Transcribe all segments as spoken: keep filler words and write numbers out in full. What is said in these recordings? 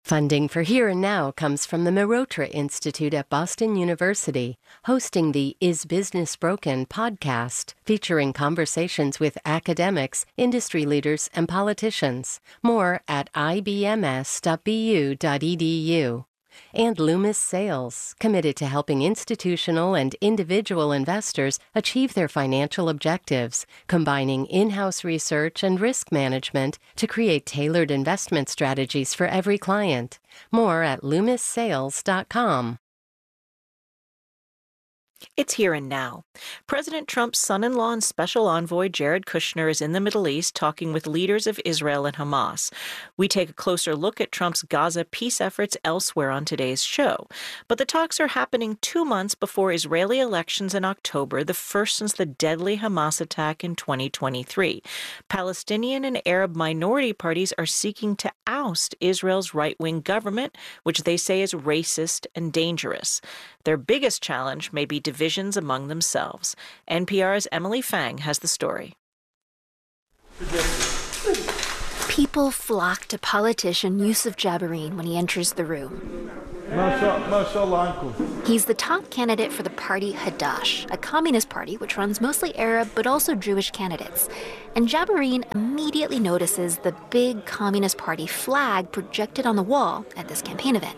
Funding for Here and Now comes from the Mehrotra Institute at Boston University, hosting the Is Business Broken podcast, featuring conversations with academics, industry leaders, and politicians. More at I B M S dot B U dot E D U. And Loomis Sayles, committed to helping institutional and individual investors achieve their financial objectives, combining in-house research and risk management to create tailored investment strategies for every client. More at loomis sayles dot com. It's Here and Now. President Trump's son-in-law and special envoy Jared Kushner is in the Middle East talking with leaders of Israel and Hamas. We take a closer look at Trump's Gaza peace efforts elsewhere on today's show. But the talks are happening two months before Israeli elections in October, the first since the deadly Hamas attack in twenty twenty-three. Palestinian and Arab minority parties are seeking to oust Israel's right-wing government, which they say is racist and dangerous. Their biggest challenge may be divisions among themselves. N P R's Emily Fang has the story. People flock to politician Youssef Jabarin when he enters the room. He's the top candidate for the party Hadash, a communist party which runs mostly Arab but also Jewish candidates. And Jabarin immediately notices the big Communist Party flag projected on the wall at this campaign event.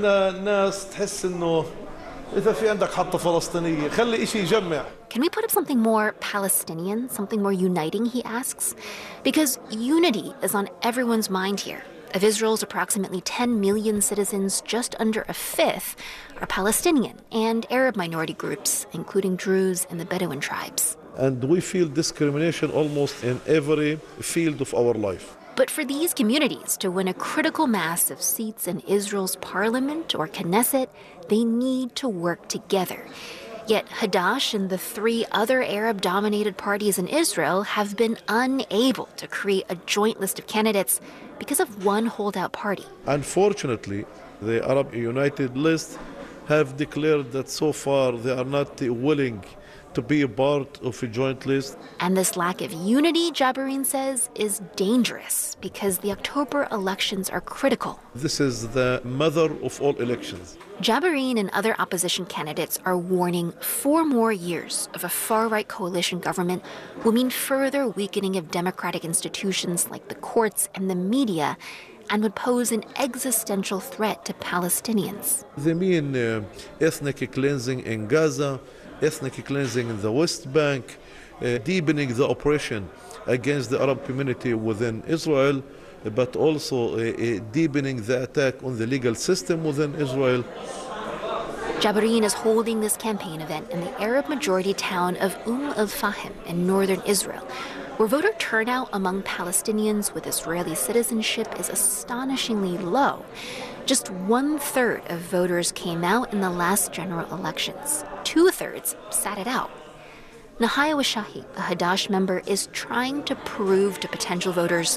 Can we put up something more Palestinian, something more uniting, he asks? Because unity is on everyone's mind here. Of Israel's approximately ten million citizens, just under a fifth are Palestinian and Arab minority groups, including Druze and the Bedouin tribes. And we feel discrimination almost in every field of our life. But for these communities to win a critical mass of seats in Israel's parliament or Knesset, they need to work together. Yet Hadash and the three other Arab-dominated parties in Israel have been unable to create a joint list of candidates because of one holdout party. Unfortunately, the Arab United List have declared that so far they are not willing to be a part of a joint list. And this lack of unity, Jabarin says, is dangerous because the October elections are critical. This is the mother of all elections. Jabarin and other opposition candidates are warning four more years of a far-right coalition government will mean further weakening of democratic institutions like the courts and the media, and would pose an existential threat to Palestinians. They mean uh, ethnic cleansing in Gaza, ethnic cleansing in the West Bank, uh, deepening the oppression against the Arab community within Israel, but also uh, uh, deepening the attack on the legal system within Israel. Jabarin is holding this campaign event in the Arab-majority town of Umm al-Fahim in northern Israel, where voter turnout among Palestinians with Israeli citizenship is astonishingly low. Just one-third of voters came out in the last general elections. Two-thirds sat it out. Nahaya Washahi, a Hadash member, is trying to prove to potential voters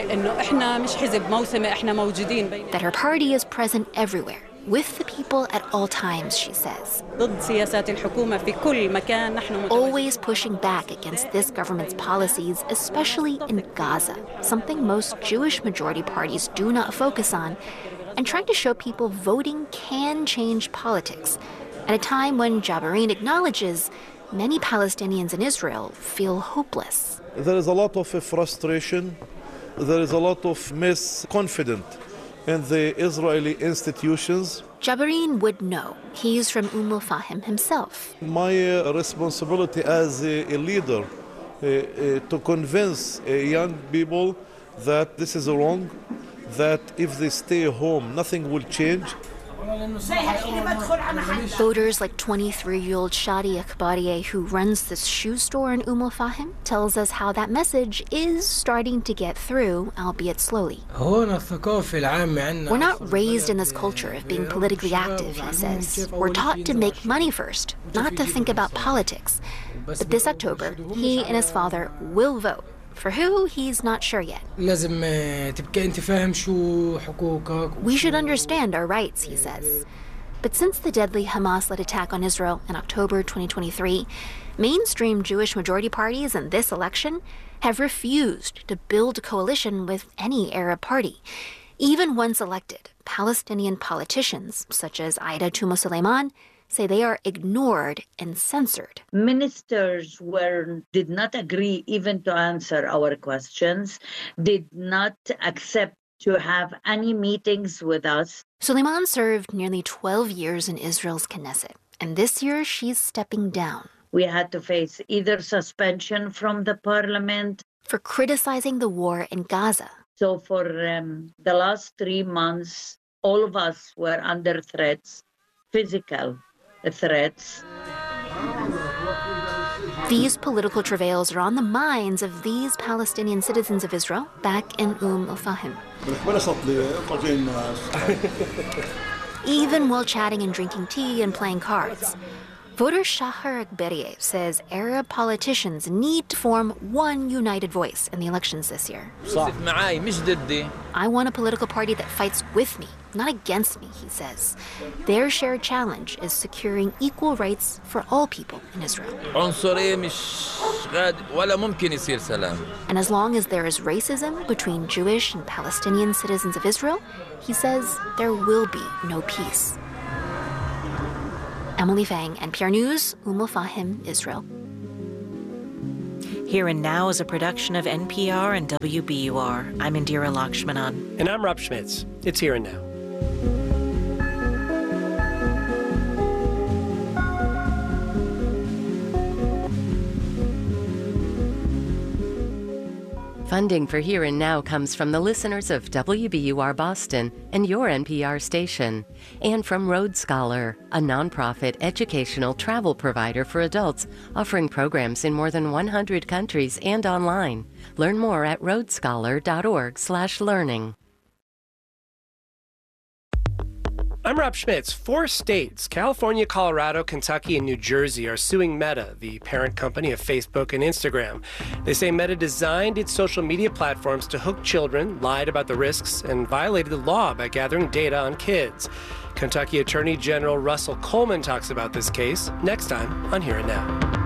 that her party is present everywhere, with the people at all times, she says. Always pushing back against this government's policies, especially in Gaza, something most Jewish majority parties do not focus on, and trying to show people voting can change politics at a time when Jabarin acknowledges many Palestinians in Israel feel hopeless. There is a lot of frustration. There is a lot of misconfidence in the Israeli institutions. Jabarin would know. He's from Umm al-Fahim himself. My uh, responsibility as a, a leader uh, uh, to convince uh, young people that this is wrong, that if they stay home, nothing will change. Voters like twenty-three-year-old Shadi Akbarieh, who runs this shoe store in Umm al-Fahim, tells us how that message is starting to get through, albeit slowly. We're not raised in this culture of being politically active, he says. We're taught to make money first, not to think about politics. But this October, he and his father will vote. For who, he's not sure yet. We should understand our rights, he says. But since the deadly Hamas-led attack on Israel in October twenty twenty-three, mainstream Jewish majority parties in this election have refused to build a coalition with any Arab party. Even once elected, Palestinian politicians, such as Aida Tumo Suleiman, say they are ignored and censored. Ministers were did not agree even to answer our questions, did not accept to have any meetings with us. Suleiman served nearly twelve years in Israel's Knesset, and this year she's stepping down. We had to face either suspension from the parliament for criticizing the war in Gaza. So for um, the last three months, all of us were under threats, physical threats. These political travails are on the minds of these Palestinian citizens of Israel back in Umm al-Fahim. Even while chatting and drinking tea and playing cards, voter Shahar Akberieh says Arab politicians need to form one united voice in the elections this year. I want a political party that fights with me, not against me, he says. Their shared challenge is securing equal rights for all people in Israel. And as long as there is racism between Jewish and Palestinian citizens of Israel, he says there will be no peace. Emily Fang, N P R News, Umm al-Fahim, Israel. Here and Now is a production of N P R and W B U R. I'm Indira Lakshmanan. And I'm Rob Schmitz. It's Here and Now. Funding for Here and Now comes from the listeners of W B U R Boston and your N P R station, and from Road Scholar, a nonprofit educational travel provider for adults offering programs in more than one hundred countries and online. Learn more at road scholar dot org slash learning. I'm Rob Schmitz. Four states, California, Colorado, Kentucky, and New Jersey, are suing Meta, the parent company of Facebook and Instagram. They say Meta designed its social media platforms to hook children, lied about the risks, and violated the law by gathering data on kids. Kentucky Attorney General Russell Coleman talks about this case next time on Here and Now.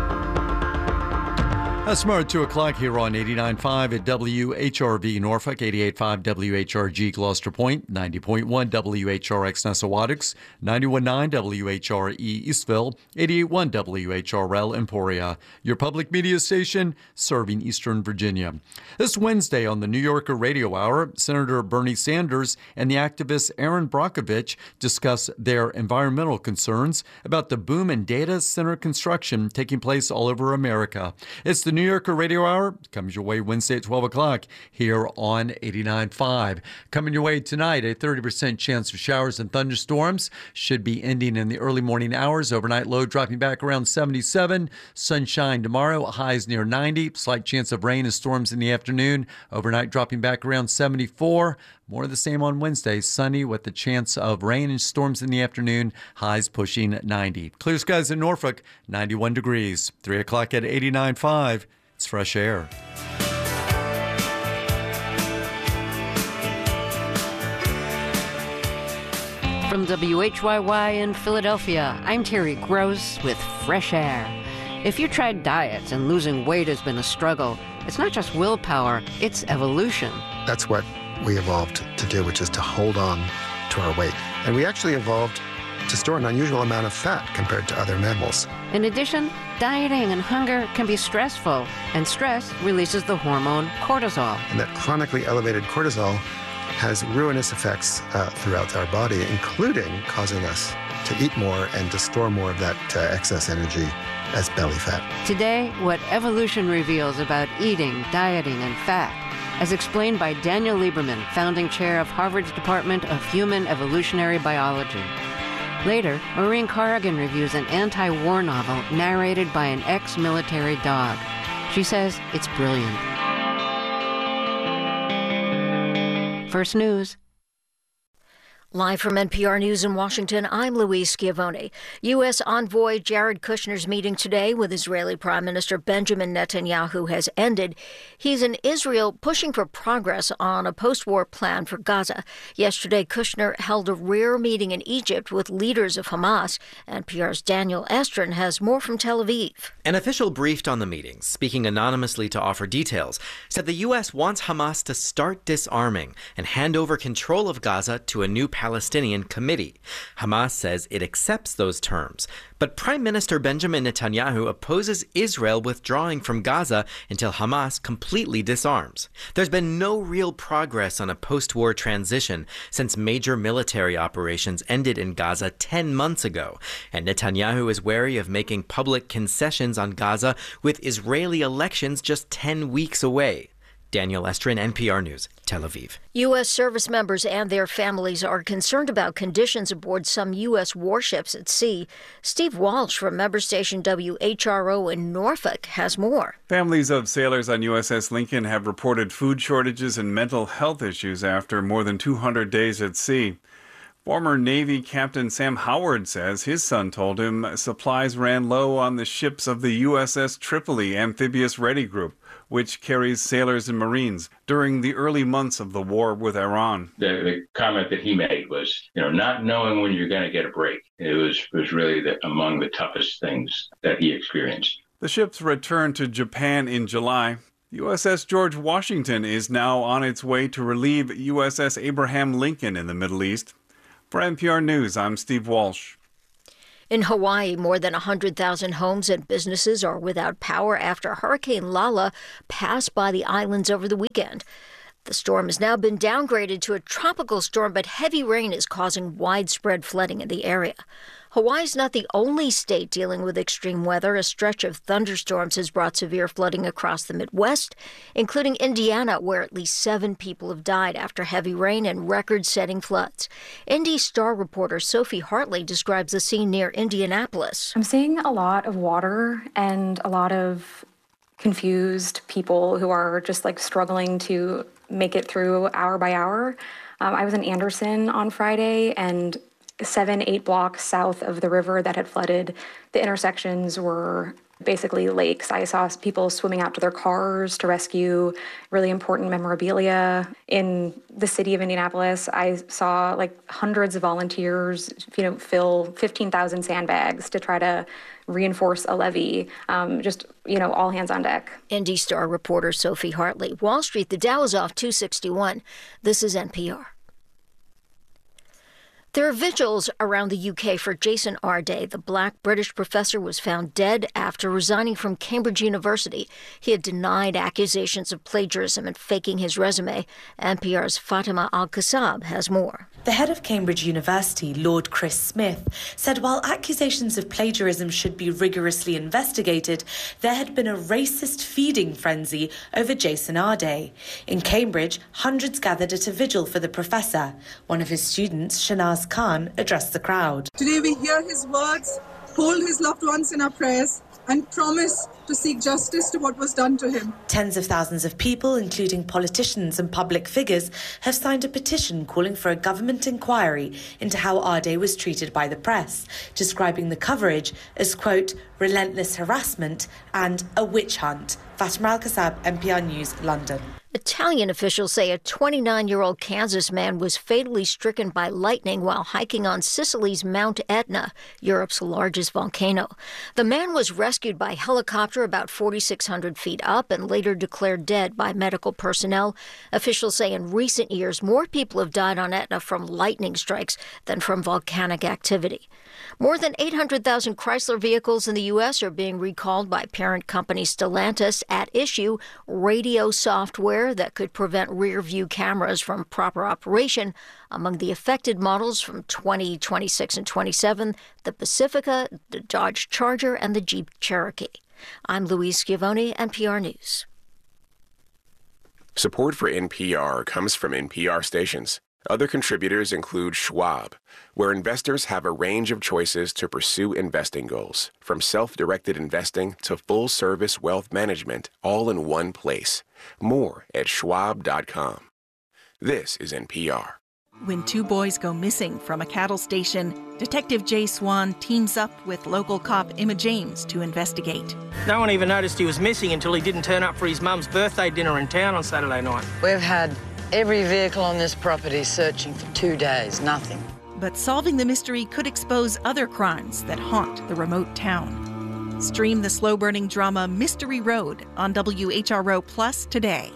That's tomorrow at two o'clock here on eighty-nine point five at W H R V Norfolk, eighty-eight point five W H R G Gloucester Point, ninety point one W H R X Nessawadox, ninety-one point nine W H R E Eastville, eighty-eight point one W H R L Emporia, your public media station serving Eastern Virginia. This Wednesday on the New Yorker Radio Hour, Senator Bernie Sanders and the activist Aaron Brockovich discuss their environmental concerns about the boom in data center construction taking place all over America. It's the New Yorker Radio Hour comes your way Wednesday at twelve o'clock here on eighty-nine point five. Coming your way tonight, a thirty percent chance of showers and thunderstorms. Should be ending in the early morning hours. Overnight low dropping back around seventy-seven. Sunshine tomorrow, highs near ninety. Slight chance of rain and storms in the afternoon. Overnight dropping back around seventy-four. More of the same on Wednesday, sunny with the chance of rain and storms in the afternoon, highs pushing ninety. Clear skies in Norfolk, ninety-one degrees. three o'clock at eighty-nine point five. It's fresh air. From W H Y Y in Philadelphia, I'm Terry Gross with Fresh Air. If you tried diets and losing weight has been a struggle, it's not just willpower, it's evolution. That's what we evolved to do, which is to hold on to our weight. And we actually evolved to store an unusual amount of fat compared to other mammals. In addition, dieting and hunger can be stressful, and stress releases the hormone cortisol. And that chronically elevated cortisol has ruinous effects uh, throughout our body, including causing us to eat more and to store more of that uh, excess energy as belly fat. Today, what evolution reveals about eating, dieting, and fat, as explained by Daniel Lieberman, founding chair of Harvard's Department of Human Evolutionary Biology. Later, Maureen Corrigan reviews an anti-war novel narrated by an ex-military dog. She says it's brilliant. First News. Live from N P R News in Washington, I'm Louise Schiavone. U S envoy Jared Kushner's meeting today with Israeli Prime Minister Benjamin Netanyahu has ended. He's in Israel pushing for progress on a post-war plan for Gaza. Yesterday, Kushner held a rare meeting in Egypt with leaders of Hamas. N P R's Daniel Estrin has more from Tel Aviv. An official briefed on the meeting, speaking anonymously to offer details, said the U S wants Hamas to start disarming and hand over control of Gaza to a new Palestinian committee. Hamas says it accepts those terms, but Prime Minister Benjamin Netanyahu opposes Israel withdrawing from Gaza until Hamas completely disarms. There's been no real progress on a post-war transition since major military operations ended in Gaza ten months ago, and Netanyahu is wary of making public concessions on Gaza with Israeli elections just ten weeks away. Daniel Estrin, N P R News, Tel Aviv. U S service members and their families are concerned about conditions aboard some U S warships at sea. Steve Walsh from member station W H R O in Norfolk has more. Families of sailors on U S S Lincoln have reported food shortages and mental health issues after more than two hundred days at sea. Former Navy Captain Sam Howard says his son told him supplies ran low on the ships of the U S S Tripoli Amphibious Ready Group, which carries sailors and Marines during the early months of the war with Iran. The, the comment that he made was, you know, not knowing when you're going to get a break. It was, was really the, among the toughest things that he experienced. The ships returned to Japan in July. U S S George Washington is now on its way to relieve U S S Abraham Lincoln in the Middle East. For N P R News, I'm Steve Walsh. In Hawaii, more than one hundred thousand homes and businesses are without power after Hurricane Lala passed by the islands over the weekend. The storm has now been downgraded to a tropical storm, but heavy rain is causing widespread flooding in the area. Hawaii's not the only state dealing with extreme weather. A stretch of thunderstorms has brought severe flooding across the Midwest, including Indiana, where at least seven people have died after heavy rain and record-setting floods. Indy Star reporter Sophie Hartley describes the scene near Indianapolis. I'm seeing a lot of water and a lot of confused people who are just like struggling to make it through hour by hour. Um, I was in Anderson on Friday, and seven, eight blocks south of the river that had flooded, the intersections were basically lakes. I saw people swimming out to their cars to rescue really important memorabilia. In the city of Indianapolis, I saw like hundreds of volunteers, you know, fill fifteen thousand sandbags to try to reinforce a levee. Um, just, you know, all hands on deck. Indy Star reporter Sophie Hartley. Wall Street, the Dow is off two sixty-one. This is N P R. There are vigils around the U K for Jason Arday. The black British professor was found dead after resigning from Cambridge University. He had denied accusations of plagiarism and faking his resume. N P R's Fatima Al-Qassab has more. The head of Cambridge University, Lord Chris Smith, said while accusations of plagiarism should be rigorously investigated, there had been a racist feeding frenzy over Jason Arday. In Cambridge, hundreds gathered at a vigil for the professor. One of his students, Shanaz Khan, addressed the crowd. Today we hear his words, hold his loved ones in our prayers, and promise to seek justice to what was done to him. Tens of thousands of people, including politicians and public figures, have signed a petition calling for a government inquiry into how Arday was treated by the press, describing the coverage as, quote, relentless harassment and a witch hunt. Fatima Al-Qassab, N P R News, London. Italian officials say a twenty-nine-year-old Kansas man was fatally stricken by lightning while hiking on Sicily's Mount Etna, Europe's largest volcano. The man was rescued by helicopter about forty-six hundred feet up and later declared dead by medical personnel. Officials say in recent years, more people have died on Etna from lightning strikes than from volcanic activity. More than eight hundred thousand Chrysler vehicles in the U S are being recalled by parent company Stellantis. At issue, radio software that could prevent rear-view cameras from proper operation. Among the affected models from twenty twenty-six and twenty-seven, the Pacifica, the Dodge Charger, and the Jeep Cherokee. I'm Louise Schiavone, N P R News. Support for N P R comes from N P R stations. Other contributors include Schwab, where investors have a range of choices to pursue investing goals, from self-directed investing to full-service wealth management, all in one place. More at schwab dot com. This is N P R. When two boys go missing from a cattle station, Detective Jay Swan teams up with local cop Emma James to investigate. No one even noticed he was missing until he didn't turn up for his mum's birthday dinner in town on Saturday night. We've had every vehicle on this property searching for two days, nothing. But solving the mystery could expose other crimes that haunt the remote town. Stream the slow-burning drama Mystery Road on W H R O Plus today.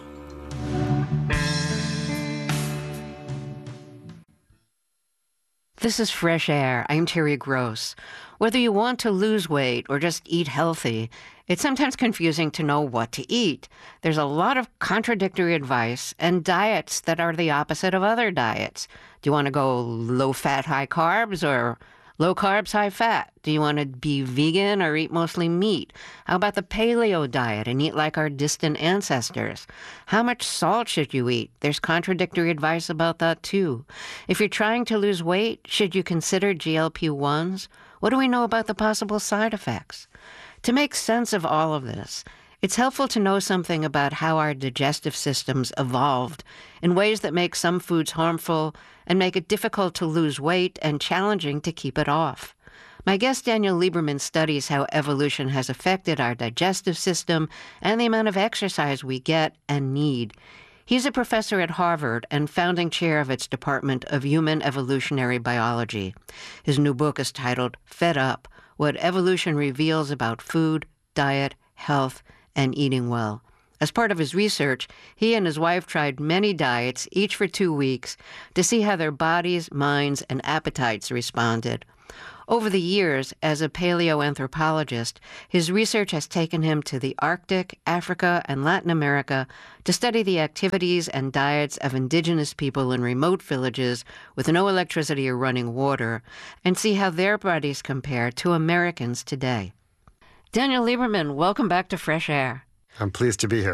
This is Fresh Air. I'm Terry Gross. Whether you want to lose weight or just eat healthy, it's sometimes confusing to know what to eat. There's a lot of contradictory advice and diets that are the opposite of other diets. Do you want to go low-fat, high carbs, or low carbs, high fat? Do you want to be vegan or eat mostly meat? How about the paleo diet and eat like our distant ancestors? How much salt should you eat? There's contradictory advice about that too. If you're trying to lose weight, should you consider G L P ones? What do we know about the possible side effects? To make sense of all of this, it's helpful to know something about how our digestive systems evolved in ways that make some foods harmful and make it difficult to lose weight and challenging to keep it off. My guest Daniel Lieberman studies how evolution has affected our digestive system and the amount of exercise we get and need. He's a professor at Harvard and founding chair of its Department of Human Evolutionary Biology. His new book is titled Fed Up: What Evolution Reveals About Food, Diet, Health, and Eating Well. As part of his research, he and his wife tried many diets, each for two weeks, to see how their bodies, minds, and appetites responded. Over the years, as a paleoanthropologist, his research has taken him to the Arctic, Africa, and Latin America to study the activities and diets of indigenous people in remote villages with no electricity or running water, and see how their bodies compare to Americans today. Daniel Lieberman, welcome back to Fresh Air. I'm pleased to be here.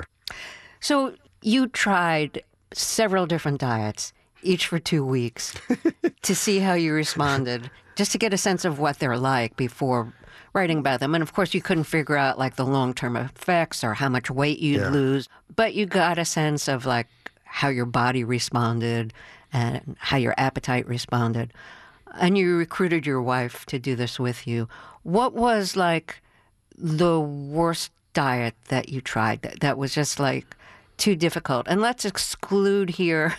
So you tried several different diets, each for two weeks, to see how you responded, just to get a sense of what they're like before writing about them. And of course, you couldn't figure out like the long-term effects or how much weight you'd yeah. lose, but you got a sense of like how your body responded and how your appetite responded. And you recruited your wife to do this with you. What was like the worst diet that you tried that, that was just like too difficult? And let's exclude here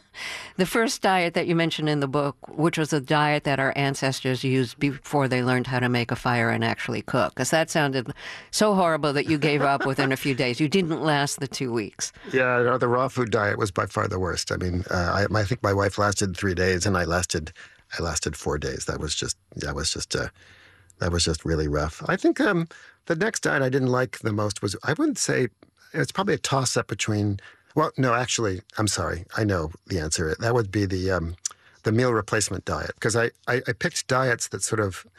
the first diet that you mentioned in the book, which was a diet that our ancestors used before they learned how to make a fire and actually cook, because that sounded so horrible that you gave up within a few days. You didn't last the two weeks. Yeah, no, the raw food diet was by far the worst. I mean, uh, I, I think my wife lasted three days, and I lasted, I lasted four days. That was just, that was just, uh, that was just really rough. I think um, the next diet I didn't like the most was, I wouldn't say, it's probably a toss-up between, well, no, actually, I'm sorry. I know the answer. That would be the um, the meal replacement diet, because I, I, I picked diets that sort of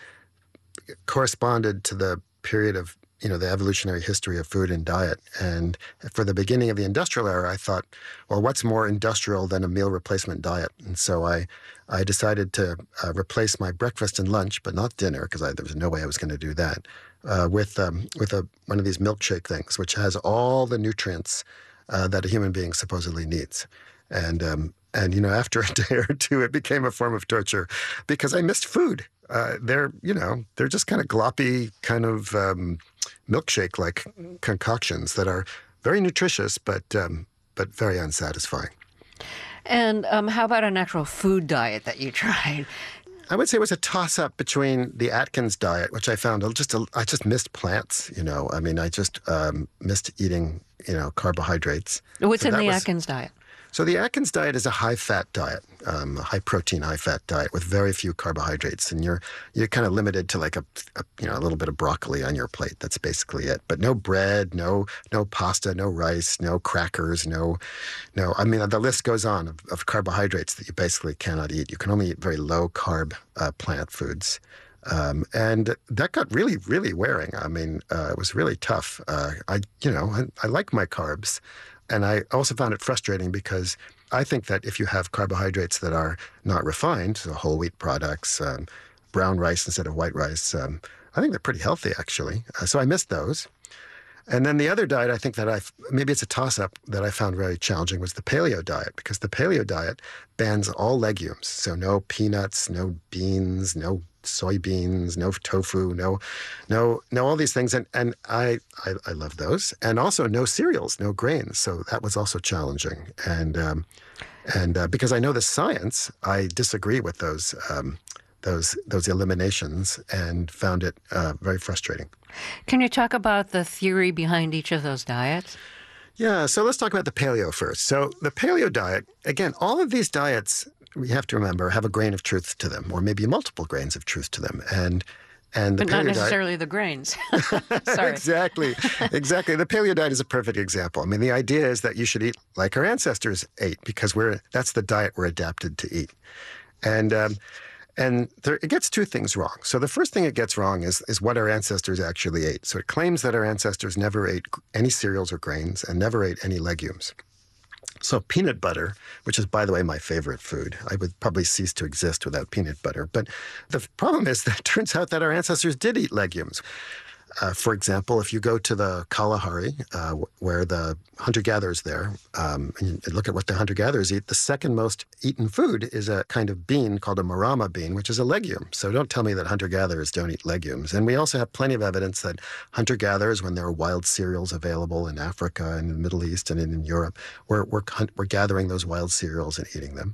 corresponded to the period of, you know, the evolutionary history of food and diet. And for the beginning of the industrial era, I thought, well, what's more industrial than a meal replacement diet? And so I I decided to uh, replace my breakfast and lunch, but not dinner, because there was no way I was going to do that, uh, with um, with a one of these milkshake things, which has all the nutrients uh, that a human being supposedly needs. And um, and you know, after a day or two, it became a form of torture because I missed food. Uh, they're you know they're just kind of gloppy, kind of um, milkshake-like concoctions that are very nutritious, but um, but very unsatisfying. And um, how about an actual food diet that you tried? I would say it was a toss-up between the Atkins diet, which I found just a, I just missed plants. You know, I mean, I just um, missed eating, you know, carbohydrates. What's so in the was, Atkins diet? So the Atkins diet is a high-fat diet, um, a high-protein, high-fat diet with very few carbohydrates, and you're you're kind of limited to like a, a you know a little bit of broccoli on your plate. That's basically it. But no bread, no no pasta, no rice, no crackers, no no. I mean, the list goes on of, of carbohydrates that you basically cannot eat. You can only eat very low-carb uh, plant foods. Um, and that got really, really wearing. I mean, uh, it was really tough. Uh, I, you know, I, I like my carbs. And I also found it frustrating because I think that if you have carbohydrates that are not refined, so whole wheat products, um, brown rice instead of white rice, um, I think they're pretty healthy, actually. Uh, so I missed those. And then the other diet I think that I, maybe it's a toss-up that I found very challenging was the paleo diet, because the paleo diet bans all legumes. So no peanuts, no beans, no soybeans, no tofu, no, no, no, all these things. And, and I, I, I love those. And also no cereals, no grains. So that was also challenging. And, um, and uh, because I know the science, I disagree with those, um, those, those eliminations and found it uh, very frustrating. Can you talk about the theory behind each of those diets? Yeah, so let's talk about the paleo first. So the paleo diet, again, all of these diets, we have to remember, have a grain of truth to them, or maybe multiple grains of truth to them. And and the But paleo not necessarily diet, the grains. Sorry. Exactly, exactly. The paleo diet is a perfect example. I mean, the idea is that you should eat like our ancestors ate, because we're that's the diet we're adapted to eat. And um, And there, it gets two things wrong. So the first thing it gets wrong is, is what our ancestors actually ate. So it claims that our ancestors never ate any cereals or grains and never ate any legumes. So peanut butter, which is, by the way, my favorite food. I would probably cease to exist without peanut butter. But the problem is that it turns out that our ancestors did eat legumes. Uh, for example, if you go to the Kalahari, uh, where the hunter-gatherers there, um, and you look at what the hunter-gatherers eat, the second most eaten food is a kind of bean called a marama bean, which is a legume. So don't tell me that hunter-gatherers don't eat legumes. And we also have plenty of evidence that hunter-gatherers, when there were wild cereals available in Africa and in the Middle East and in Europe, were, were, were gathering those wild cereals and eating them.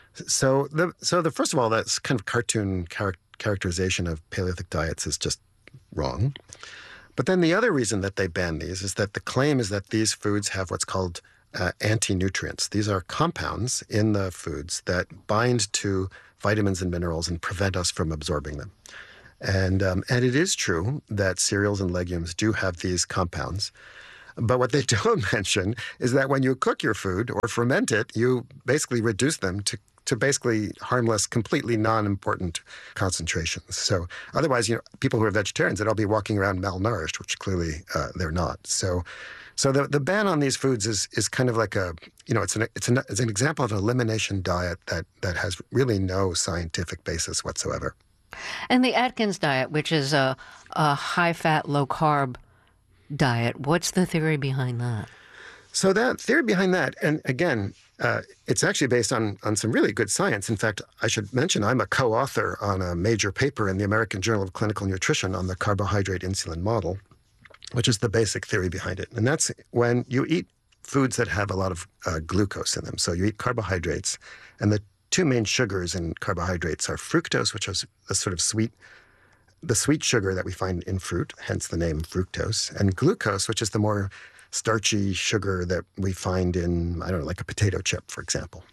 So the, so the first of all, that's kind of cartoon char- characterization of Paleolithic diets is just wrong. But then the other reason that they ban these is that the claim is that these foods have what's called uh, anti-nutrients. These are compounds in the foods that bind to vitamins and minerals and prevent us from absorbing them. And, um, and it is true that cereals and legumes do have these compounds. But what they don't mention is that when you cook your food or ferment it, you basically reduce them to to basically harmless, completely non-important concentrations. So otherwise, you know, people who are vegetarians, they'd all be walking around malnourished, which clearly uh, they're not. So so the, the ban on these foods is is kind of like a, you know, it's an it's an, it's an example of an elimination diet that, that has really no scientific basis whatsoever. And the Atkins diet, which is a, a high-fat, low-carb diet, what's the theory behind that? So that theory behind that, and again, uh, it's actually based on, on some really good science. In fact, I should mention I'm a co-author on a major paper in the American Journal of Clinical Nutrition on the carbohydrate insulin model, which is the basic theory behind it. And that's when you eat foods that have a lot of uh, glucose in them. So you eat carbohydrates, and the two main sugars in carbohydrates are fructose, which is a sort of sweet, the sweet sugar that we find in fruit, hence the name fructose, and glucose, which is the more starchy sugar that we find in, I don't know, like a potato chip, for example.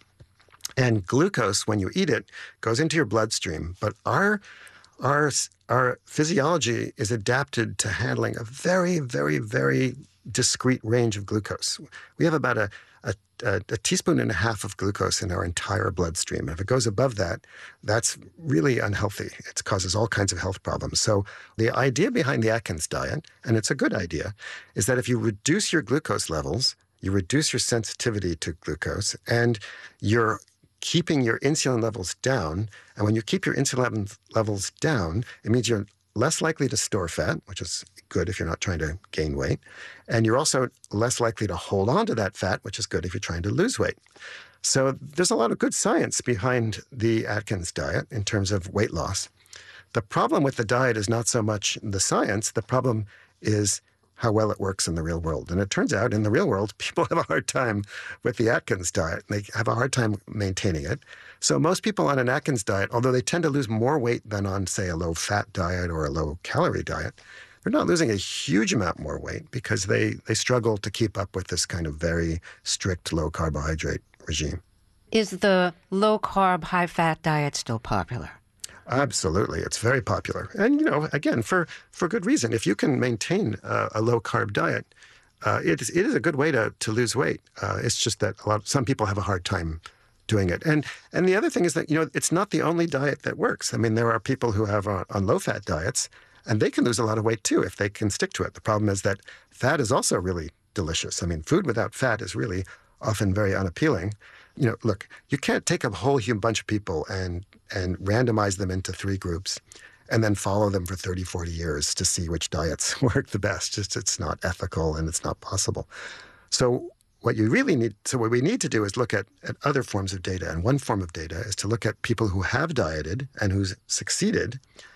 And glucose, when you eat it, goes into your bloodstream. But our, our, our physiology is adapted to handling a very, very, very discrete range of glucose. We have about a, a, a, a teaspoon and a half of glucose in our entire bloodstream. And if it goes above that, that's really unhealthy. It causes all kinds of health problems. So the idea behind the Atkins diet, and it's a good idea, is that if you reduce your glucose levels, you reduce your sensitivity to glucose, and you're keeping your insulin levels down. And when you keep your insulin levels down, it means you're less likely to store fat, which is good if you're not trying to gain weight. And you're also less likely to hold on to that fat, which is good if you're trying to lose weight. So there's a lot of good science behind the Atkins diet in terms of weight loss. The problem with the diet is not so much the science. The problem is how well it works in the real world. And it turns out in the real world, people have a hard time with the Atkins diet. They have a hard time maintaining it. So most people on an Atkins diet, although they tend to lose more weight than on, say, a low-fat diet or a low-calorie diet, they're not losing a huge amount more weight because they, they struggle to keep up with this kind of very strict low-carbohydrate regime. Is the low-carb, high-fat diet still popular? Absolutely. It's very popular. And, you know, again, for, for good reason. If you can maintain uh, a low-carb diet, uh, it, is, it is a good way to, to lose weight. Uh, it's just that a lot, some people have a hard time doing it. And and the other thing is that, you know, it's not the only diet that works. I mean, there are people who have uh, on low-fat diets, and they can lose a lot of weight, too, if they can stick to it. The problem is that fat is also really delicious. I mean, food without fat is really often very unappealing. You know, look, you can't take a whole human bunch of people and and randomize them into three groups and then follow them for thirty, forty years to see which diets work the best. Just it's not ethical and it's not possible. So what you really need, so what we need to do is look at, at other forms of data. And one form of data is to look at people who have dieted and who's succeeded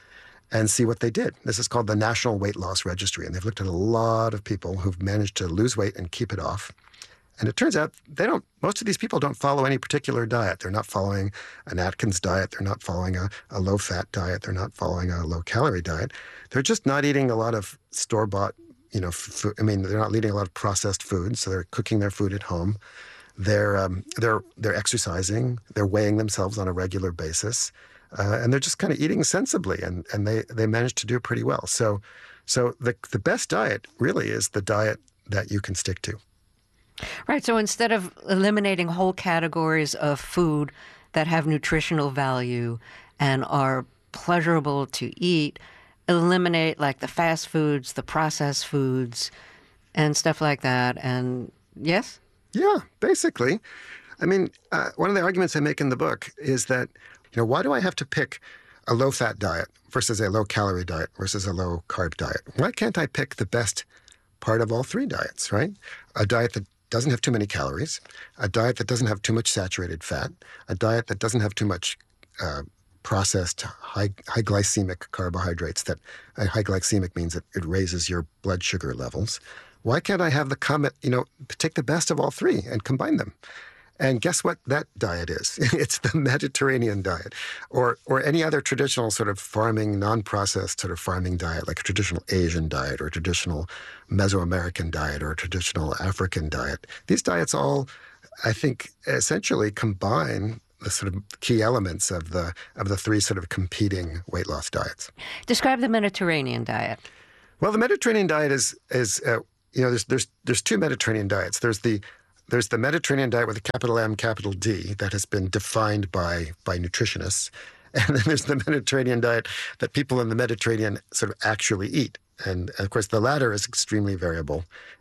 and see what they did. This is called the National Weight Loss Registry. And they've looked at a lot of people who've managed to lose weight and keep it off. And it turns out they don't, most of these people don't follow any particular diet. They're not following an Atkins diet. They're not following a, a low-fat diet. They're not following a low-calorie diet. They're just not eating a lot of store-bought, you know, food. I mean, they're not eating a lot of processed food, so they're cooking their food at home. They're um, they're they're exercising. They're weighing themselves on a regular basis, uh, and they're just kind of eating sensibly, and and they they manage to do pretty well. So, so the the best diet really is the diet that you can stick to. Right. So instead of eliminating whole categories of food that have nutritional value and are pleasurable to eat, eliminate like the fast foods, the processed foods, and stuff like that. And yes? Yeah, basically. I mean, uh, one of the arguments I make in the book is that, you know, why do I have to pick a low-fat diet versus a low-calorie diet versus a low-carb diet? Why can't I pick the best part of all three diets, right? A diet that doesn't have too many calories, a diet that doesn't have too much saturated fat, a diet that doesn't have too much uh, processed high, high glycemic carbohydrates. That uh, high glycemic means that it raises your blood sugar levels. Why can't I have the comment, you know, take the best of all three and combine them? And guess what that diet is? It's the Mediterranean diet, or or any other traditional sort of farming, non-processed sort of farming diet, like a traditional Asian diet or a traditional Mesoamerican diet or a traditional African diet. These diets all, I think, essentially combine the sort of key elements of the of the three sort of competing weight loss diets. Describe the Mediterranean diet. Well, the Mediterranean diet is is uh, you know there's there's there's two Mediterranean diets. There's the There's the Mediterranean diet with a capital M, capital D that has been defined by by nutritionists. And then there's the Mediterranean diet that people in the Mediterranean sort of actually eat. And, and of course, the latter is extremely variable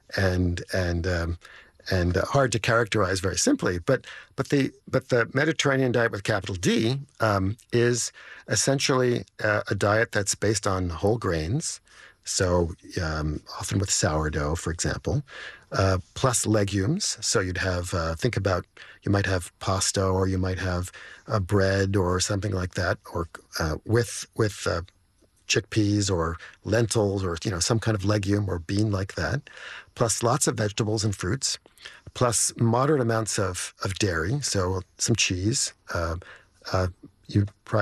and and um, and uh, hard to characterize very simply. But but the but the Mediterranean diet with capital D um, is essentially uh, a diet that's based on whole grains. So um, often with sourdough, for example, uh, plus legumes. So you'd have, uh, think about, you might have pasta or you might have uh, bread or something like that, or uh, with with uh, chickpeas or lentils or, you know, some kind of legume or bean like that, plus lots of vegetables and fruits, plus moderate amounts of, of dairy, so some cheese. Uh, uh, you probably